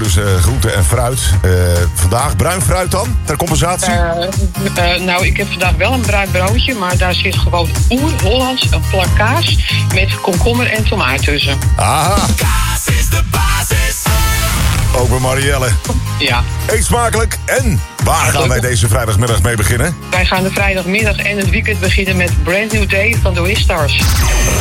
dus groente en fruit. Vandaag bruin fruit dan, ter compensatie? Nou, ik heb vandaag wel een bruin broodje, maar daar zit gewoon oer-Hollands een plak kaas met komkommer en tomaat tussen. Aha. Kaas is de basis. Ook bij Marielle. Ja. Eet smakelijk. En waar gaan wij deze vrijdagmiddag mee beginnen? Wij gaan de vrijdagmiddag en het weekend beginnen met Brand New Day van The Wistars.